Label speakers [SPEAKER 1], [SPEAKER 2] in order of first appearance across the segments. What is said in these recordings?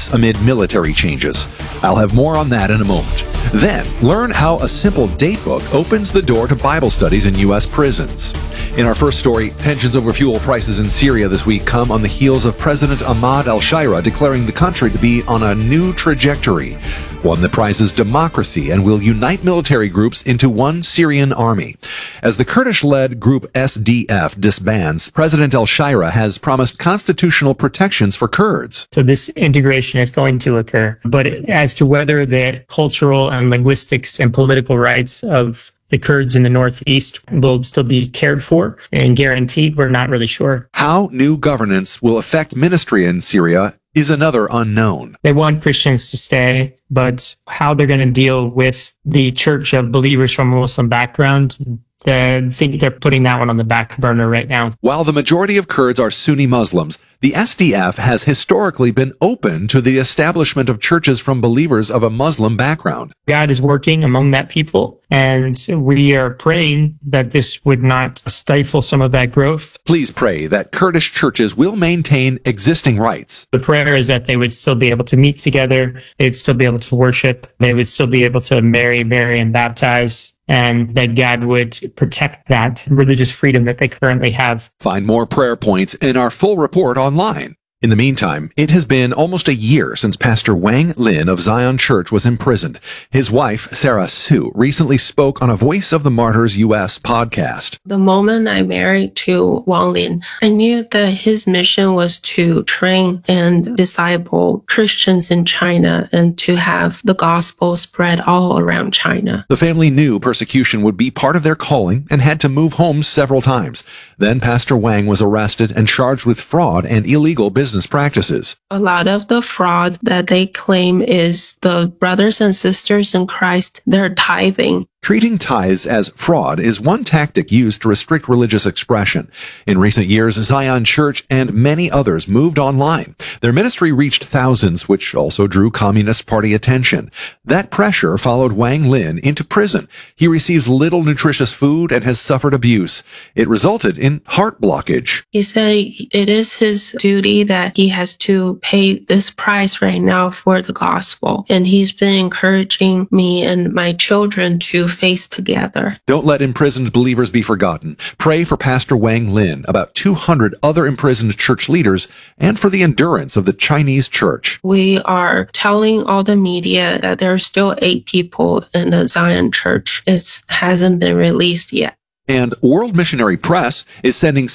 [SPEAKER 1] months amid military changes. I'll have more on that in a moment. Then, learn how a simple date book opens the door to Bible studies in U.S. prisons. In our first story, tensions over fuel prices in Syria this week come on the heels of President Ahmad al-Shara declaring the country to be on a new trajectory, one that prizes democracy and will unite military groups into one Syrian army. As the Kurdish-led group SDF disbands, President al-Shara has promised constitutional protections for Kurds.
[SPEAKER 2] So this integration is going to occur, but as to whether the cultural and linguistics and political rights of the Kurds in the northeast will still be cared for and guaranteed, we're not really sure.
[SPEAKER 1] How new governance will affect ministry in Syria is another unknown.
[SPEAKER 2] They want Christians to stay, but how they're going to deal with the church of believers from a Muslim background, I think they're putting that one on the back burner right now.
[SPEAKER 1] While the majority of Kurds are Sunni Muslims, the SDF has historically been open to the establishment of churches from believers of a Muslim background.
[SPEAKER 2] God is working among that people, and we are praying that this would not stifle some of that growth.
[SPEAKER 1] Please pray that Kurdish churches will maintain existing rights.
[SPEAKER 2] The prayer is that they would still be able to meet together, they'd still be able to worship, they would still be able to marry, and baptize, and that God would protect that religious freedom that they currently have.
[SPEAKER 1] Find more prayer points in our full report online. In the meantime, it has been almost a year since Pastor Wang Lin of Zion Church was imprisoned. His wife, Sarah Sue, recently spoke on a Voice of the Martyrs U.S. podcast.
[SPEAKER 3] The moment I married to Wang Lin, I knew that his mission was to train and disciple Christians in China and to have the gospel spread all around China.
[SPEAKER 1] The family knew persecution would be part of their calling and had to move homes several times. Then Pastor Wang was arrested and charged with fraud and illegal business practices.
[SPEAKER 3] A lot of the fraud that they claim is the brothers and sisters in Christ, they're tithing.
[SPEAKER 1] Treating tithes as fraud is one tactic used to restrict religious expression. In recent years, Zion Church and many others moved online. Their ministry reached thousands, which also drew Communist Party attention. That pressure followed Wang Lin into prison. He receives little nutritious food and has suffered abuse. It resulted in heart blockage.
[SPEAKER 3] He said it is his duty that he has to pay this price right now for the gospel. And he's been encouraging me and my children to face together.
[SPEAKER 1] Don't let imprisoned believers be forgotten. Pray for Pastor Wang Lin, about 200 other imprisoned church leaders, and for the endurance of the Chinese church.
[SPEAKER 3] We are telling all the media that there are still 8 people in the Zion Church. It hasn't been released yet.
[SPEAKER 1] And World Missionary Press is sending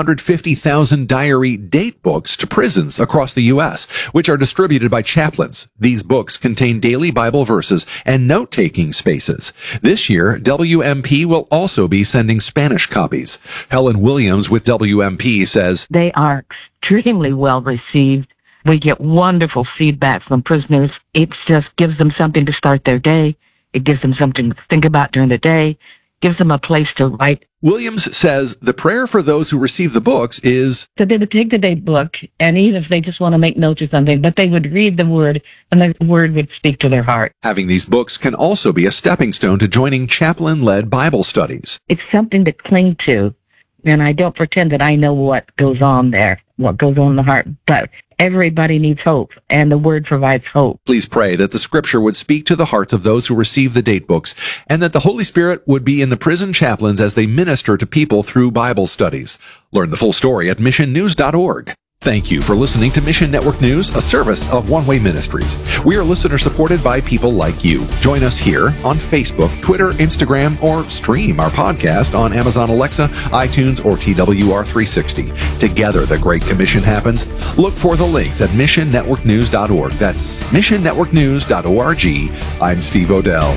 [SPEAKER 1] 750,000 diary date books to prisons across the U.S., which are distributed by chaplains. These books contain daily Bible verses and note-taking spaces. This year, WMP will also be sending Spanish copies. Helen Williams with WMP says,
[SPEAKER 4] "They are extremely well received. We get wonderful feedback from prisoners. It just gives them something to start their day. It gives them something to think about during the day. Gives them a place to write."
[SPEAKER 1] Williams says the prayer for those who receive the books is
[SPEAKER 4] that they would take the date book, and even if they just want to make notes or something, but they would read the word, and the word would speak to their heart.
[SPEAKER 1] Having these books can also be a stepping stone to joining chaplain-led Bible studies.
[SPEAKER 4] It's something to cling to, and I don't pretend that I know what goes on there, what goes on in the heart, but everybody needs hope, and the word provides hope.
[SPEAKER 1] Please pray that the scripture would speak to the hearts of those who receive the date books, and that the Holy Spirit would be in the prison chaplains as they minister to people through Bible studies. Learn the full story at missionnews.org. Thank you for listening to Mission Network News, a service of One Way Ministries. We are listener-supported by people like you. Join us here on Facebook, Twitter, Instagram, or stream our podcast on Amazon Alexa, iTunes, or TWR360. Together, the Great Commission happens. Look for the links at missionnetworknews.org. That's missionnetworknews.org. I'm Steve Odell.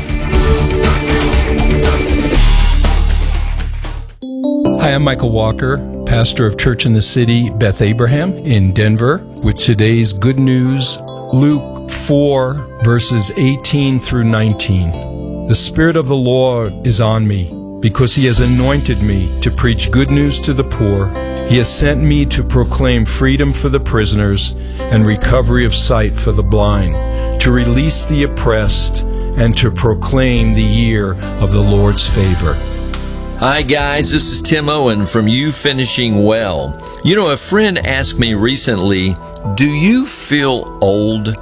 [SPEAKER 5] Hi, I'm Michael Walker, pastor of Church in the City, Beth Abraham in Denver, with today's good news, Luke 4, verses 18 through 19. The Spirit of the Lord is on me, because He has anointed me to preach good news to the poor. He has sent me to proclaim freedom for the prisoners and recovery of sight for the blind, to release the oppressed, and to proclaim the year of the Lord's favor.
[SPEAKER 6] Hi guys, this is Tim Owen from You Finishing Well. You know, a friend asked me recently, do you feel old?